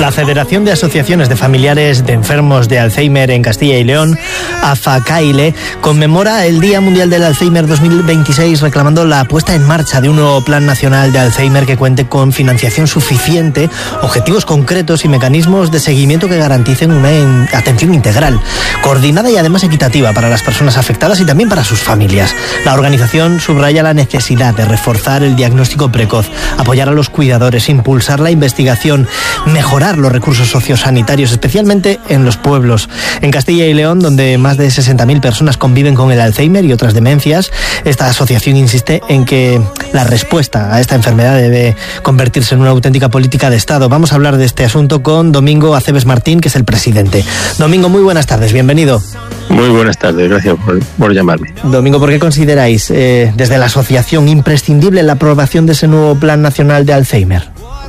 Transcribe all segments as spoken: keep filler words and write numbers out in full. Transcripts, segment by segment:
La Federación de Asociaciones de Familiares de Enfermos de Alzheimer en Castilla y León, AFACAILE, conmemora el Día Mundial del Alzheimer dos mil veintiséis reclamando la puesta en marcha de un nuevo Plan Nacional de Alzheimer que cuente con financiación suficiente, objetivos concretos y mecanismos de seguimiento que garanticen una atención integral, coordinada y además equitativa para las personas afectadas y también para sus familias. La organización subraya la necesidad de reforzar el diagnóstico precoz, apoyar a los cuidadores, impulsar la investigación, mejorar los recursos sociosanitarios, especialmente en los pueblos. En Castilla y León, donde más de sesenta mil personas conviven con el Alzheimer y otras demencias, esta asociación insiste en que la respuesta a esta enfermedad debe convertirse en una auténtica política de Estado. Vamos a hablar de este asunto con Domingo Aceves Martín, que es el presidente. Domingo, muy buenas tardes, bienvenido. Muy buenas tardes, gracias por, por llamarme. Domingo, ¿por qué consideráis eh, desde la asociación imprescindible la aprobación de ese nuevo Plan Nacional de Alzheimer?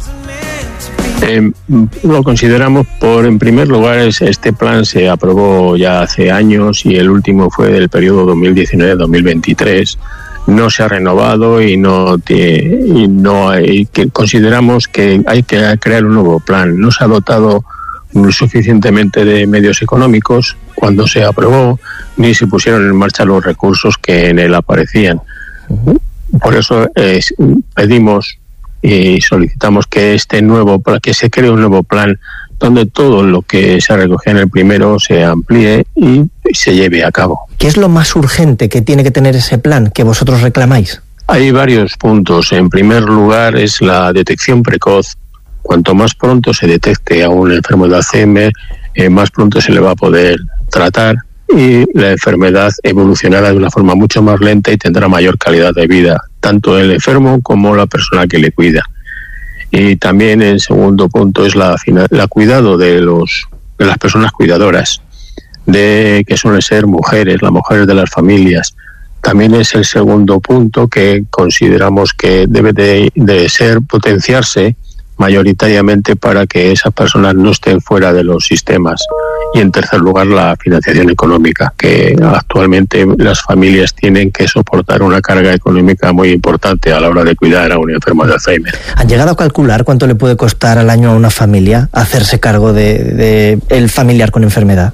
Eh, lo consideramos por, en primer lugar, es, este plan se aprobó ya hace años y el último fue del periodo dos mil diecinueve a dos mil veintitrés. No se ha renovado y no, te, y no hay, que consideramos que hay que crear un nuevo plan. No se ha dotado suficientemente de medios económicos cuando se aprobó, ni se pusieron en marcha los recursos que en él aparecían. Por eso eh, pedimos y solicitamos que este nuevo que se cree un nuevo plan donde todo lo que se recogía en el primero se amplíe y se lleve a cabo. ¿Qué es lo más urgente que tiene que tener ese plan que vosotros reclamáis? Hay varios puntos. En primer lugar es la detección precoz. Cuanto más pronto se detecte a un enfermo de Alzheimer, eh, más pronto se le va a poder tratar y la enfermedad evolucionará de una forma mucho más lenta y tendrá mayor calidad de vida, tanto el enfermo como la persona que le cuida. Y también el segundo punto es la, la cuidado de los de las personas cuidadoras, de que suelen ser mujeres, las mujeres de las familias. También es el segundo punto que consideramos que debe de, de ser potenciarse mayoritariamente para que esas personas no estén fuera de los sistemas. Y en tercer lugar, la financiación económica, que actualmente las familias tienen que soportar una carga económica muy importante a la hora de cuidar a un enfermo de Alzheimer. ¿Han llegado a calcular cuánto le puede costar al año a una familia hacerse cargo de, de el familiar con enfermedad?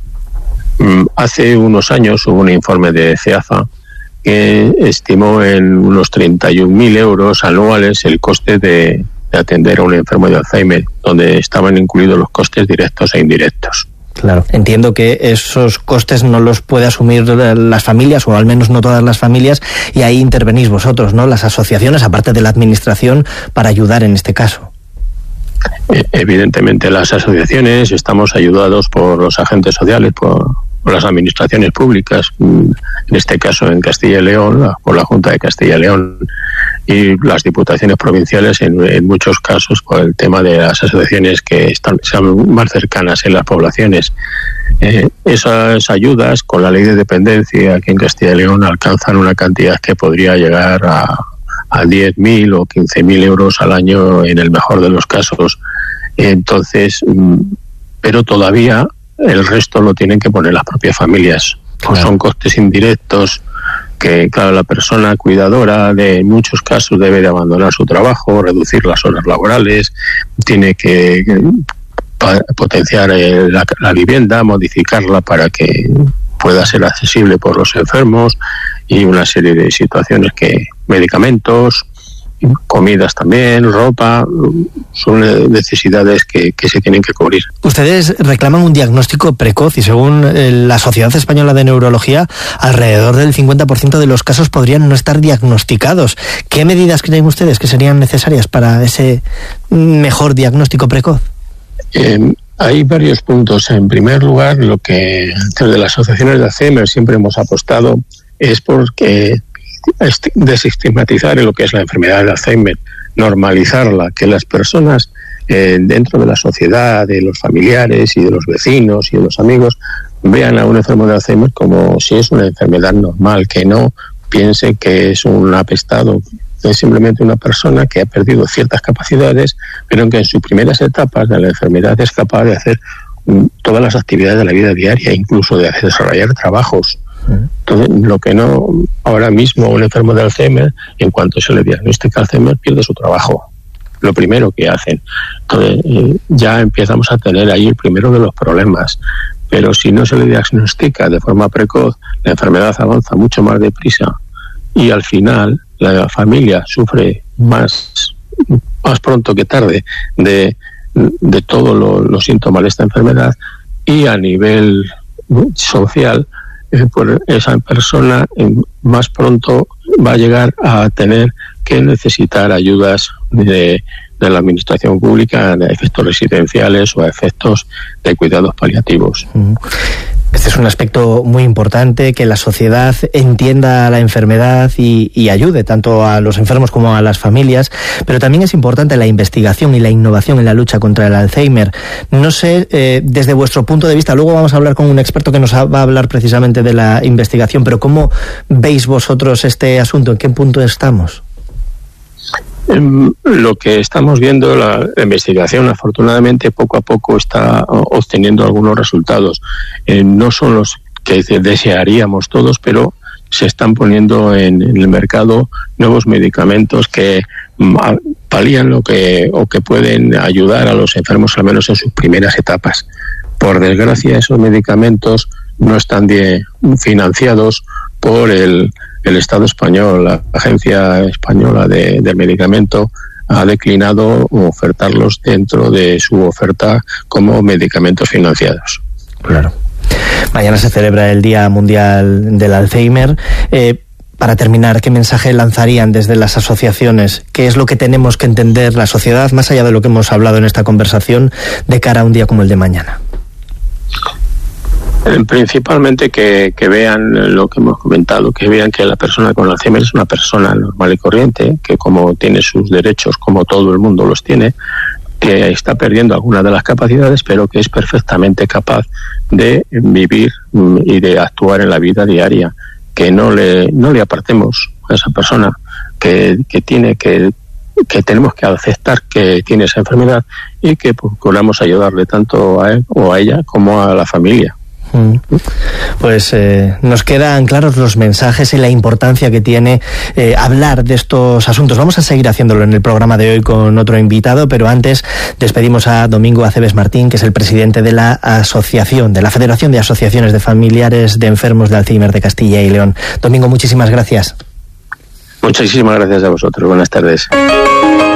Hace unos años hubo un informe de CEAFA que estimó en unos treinta y un mil euros anuales el coste de, de atender a un enfermo de Alzheimer, donde estaban incluidos los costes directos e indirectos. Claro, entiendo que esos costes no los puede asumir las familias, o al menos no todas las familias, y ahí intervenís vosotros, ¿no? Las asociaciones, aparte de la administración, para ayudar en este caso. Evidentemente las asociaciones estamos ayudados por los agentes sociales, por, por las administraciones públicas, en este caso en Castilla y León, por la Junta de Castilla y León, y las diputaciones provinciales en, en muchos casos por el tema de las asociaciones que están sean más cercanas en las poblaciones. Eh, esas ayudas con la ley de dependencia aquí en Castilla y León alcanzan una cantidad que podría llegar a, a diez mil o quince mil euros al año en el mejor de los casos. Entonces, pero todavía el resto lo tienen que poner las propias familias. Claro. Son costes indirectos que, claro, la persona cuidadora de en muchos casos debe de abandonar su trabajo, reducir las horas laborales, tiene que potenciar la, la vivienda, modificarla para que pueda ser accesible por los enfermos y una serie de situaciones que medicamentos, comidas también, ropa, son necesidades que, que se tienen que cubrir. Ustedes reclaman un diagnóstico precoz y según la Sociedad Española de Neurología, alrededor del cincuenta por ciento de los casos podrían no estar diagnosticados. ¿Qué medidas creen ustedes que serían necesarias para ese mejor diagnóstico precoz? Eh, hay varios puntos. En primer lugar, lo que desde las asociaciones de Alzheimer siempre hemos apostado es porque desestigmatizar lo que es la enfermedad de Alzheimer, normalizarla, que las personas eh, dentro de la sociedad, de los familiares y de los vecinos y de los amigos vean a un enfermo de Alzheimer como si es una enfermedad normal, que no piense que es un apestado, es simplemente una persona que ha perdido ciertas capacidades, pero que en sus primeras etapas de la enfermedad es capaz de hacer um, todas las actividades de la vida diaria, incluso de desarrollar trabajos. Entonces, lo que no, ahora mismo un enfermo de Alzheimer, en cuanto se le diagnostica Alzheimer, pierde su trabajo. lo primero que hacen. Entonces, eh, ya empezamos a tener ahí el primero de los problemas. Pero si no se le diagnostica de forma precoz, la enfermedad avanza mucho más deprisa y al final la familia sufre más, más pronto que tarde de, de todos lo, los síntomas de esta enfermedad, y a nivel social, eh, pues esa persona eh, más pronto va a llegar a tener que necesitar ayudas de, de la administración pública a efectos residenciales o a efectos de cuidados paliativos. Este es un aspecto muy importante, que la sociedad entienda la enfermedad y, y ayude tanto a los enfermos como a las familias, pero también es importante la investigación y la innovación en la lucha contra el Alzheimer. No sé, eh, desde vuestro punto de vista, luego vamos a hablar con un experto que nos va a hablar precisamente de la investigación, pero ¿cómo veis vosotros este asunto? ¿En qué punto estamos? Lo que estamos viendo, la investigación afortunadamente poco a poco está obteniendo algunos resultados. Eh, no son los que desearíamos todos, pero se están poniendo en, en el mercado nuevos medicamentos que palían lo que o que pueden ayudar a los enfermos al menos en sus primeras etapas. Por desgracia, esos medicamentos no están bien financiados por el el Estado español. La Agencia Española de, del Medicamento ha declinado ofertarlos dentro de su oferta como medicamentos financiados. Claro. Mañana se celebra el Día Mundial del Alzheimer. Eh, para terminar, ¿qué mensaje lanzarían desde las asociaciones? ¿Qué es lo que tenemos que entender la sociedad, más allá de lo que hemos hablado en esta conversación, de cara a un día como el de mañana? Principalmente que, que vean lo que hemos comentado, que vean que la persona con Alzheimer es una persona normal y corriente, que como tiene sus derechos, como todo el mundo los tiene, que está perdiendo algunas de las capacidades, pero que es perfectamente capaz de vivir y de actuar en la vida diaria, que no le no le apartemos a esa persona, que, que tiene que que tenemos que aceptar que tiene esa enfermedad y que procuramos ayudarle tanto a él o a ella como a la familia. Pues eh, nos quedan claros los mensajes y la importancia que tiene eh, hablar de estos asuntos. Vamos a seguir haciéndolo en el programa de hoy con otro invitado, pero antes despedimos a Domingo Aceves Martín, que es el presidente de la asociación, de la Federación de Asociaciones de Familiares de Enfermos de Alzheimer de Castilla y León. Domingo, muchísimas gracias. Muchísimas gracias a vosotros. Buenas tardes.